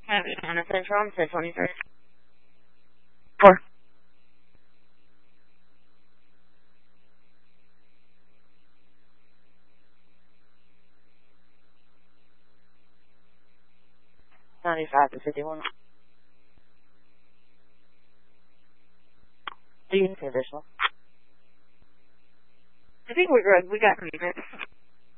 Anna Central, I'm 23rd. 4. $95 to 51. Do you need additional? I think we're good. We got 3 minutes.